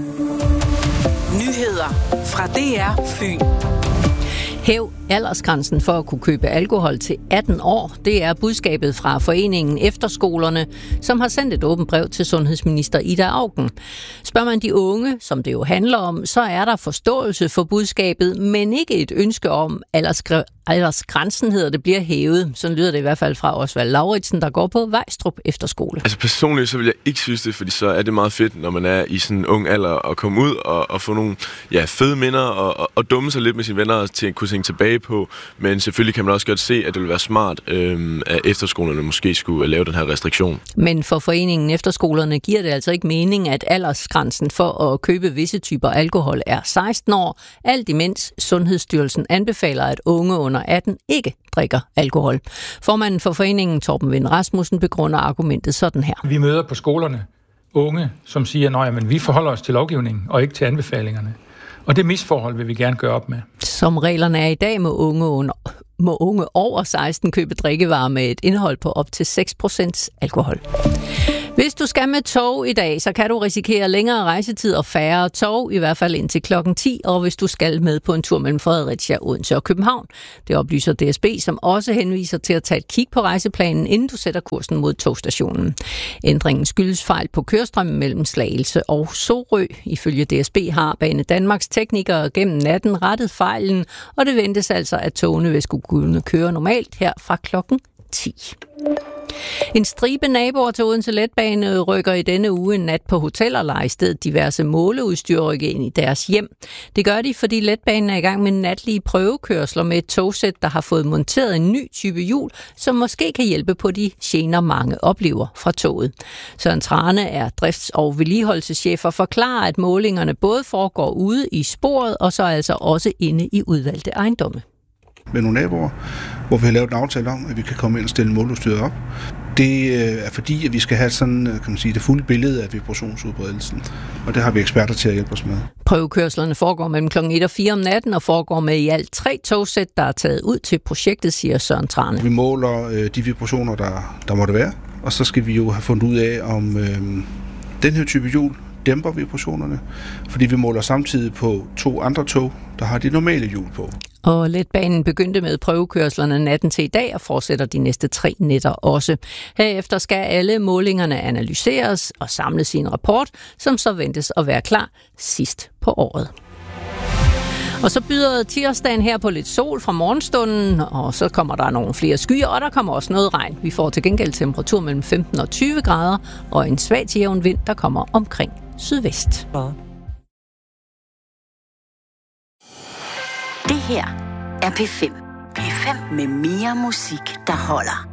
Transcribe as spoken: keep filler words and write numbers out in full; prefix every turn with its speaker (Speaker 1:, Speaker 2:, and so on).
Speaker 1: Nyheder fra D R Fyn.
Speaker 2: Hæv aldersgrænsen for at kunne købe alkohol til atten år. Det er budskabet fra foreningen Efterskolerne, som har sendt et åbent brev til sundhedsminister Ida Auken. Spørger man de unge, som det jo handler om, så er der forståelse for budskabet, men ikke et ønske om, aldersgr- aldersgrænsen hedder det bliver hævet. Sådan lyder det i hvert fald fra Osvald Lauritsen, der går på Vejstrup Efterskole.
Speaker 3: Altså personligt så vil jeg ikke synes det, fordi så er det meget fedt, når man er i sådan en ung alder, at komme ud og, og få nogle ja, fede minder og, og, og dumme sig lidt med sine venner til at kunne tænke tilbage på. Men selvfølgelig kan man også godt se, at det vil være smart, øhm, at efterskolerne måske skulle lave den her restriktion.
Speaker 2: Men for foreningen Efterskolerne giver det altså ikke mening, at aldersgrænsen for at købe visse typer alkohol er seksten år, alt imens Sundhedsstyrelsen anbefaler, at unge under atten ikke drikker alkohol. Formanden for foreningen, Torben Vind Rasmussen, begrunder argumentet sådan her.
Speaker 4: Vi møder på skolerne unge, som siger, at vi forholder os til lovgivningen og ikke til anbefalingerne. Og det misforhold vil vi gerne gøre op med.
Speaker 2: Som reglerne er i dag, må unge, under, må unge over seksten købe drikkevarer med et indhold på op til seks procent alkohol. Hvis du skal med tog i dag, så kan du risikere længere rejsetid og færre tog, i hvert fald indtil klokken ti, og hvis du skal med på en tur mellem Fredericia, Odense og København. Det oplyser D S B, som også henviser til at tage et kig på rejseplanen, inden du sætter kursen mod togstationen. Ændringen skyldes fejl på kørestrømmen mellem Slagelse og Sorø. Ifølge D S B har Bane Danmarks teknikere gennem natten rettet fejlen, og det ventes altså, at togene vil skulle kunne køre normalt her fra klokken ti. En stribe naboer til Odense Letbane rykker i denne uge en nat på hotel og leger i stedet diverse måleudstyr rykke ind i deres hjem. Det gør de, fordi Letbanen er i gang med natlige prøvekørsler med et togsæt, der har fået monteret en ny type hjul, som måske kan hjælpe på de gener, mange oplever fra toget. Søren Trane er drifts- og vedligeholdelseschef og forklarer, at målingerne både foregår ude i sporet og så altså også inde i udvalgte ejendomme.
Speaker 5: Med nogle naboer, hvor vi har lavet en aftale om, at vi kan komme ind og stille måleudstyret op. Det er fordi, at vi skal have sådan, kan man sige, det fulde billede af vibrationsudbredelsen, og det har vi eksperter til at hjælpe os med.
Speaker 2: Prøvekørslerne foregår mellem klokken et og fire om natten og foregår med i alt tre togsæt, der er taget ud til projektet, siger Søren Trane.
Speaker 5: Vi måler de vibrationer, der, der måtte være, og så skal vi jo have fundet ud af, om øh, den her type hjul dæmper vibrationerne, fordi vi måler samtidig på to andre tog, der har de normale hjul på.
Speaker 2: Og Letbanen begyndte med prøvekørslerne natten til i dag og fortsætter de næste tre nætter også. Herefter skal alle målingerne analyseres og samles i en rapport, som så ventes at være klar sidst på året. Og så byder tirsdagen her på lidt sol fra morgenstunden, og så kommer der nogle flere skyer, og der kommer også noget regn. Vi får til gengæld temperatur mellem femten og tyve grader, og en svag til jævn vind, der kommer omkring sydvest.
Speaker 6: Det her er P fem. P fem med mere musik, der holder.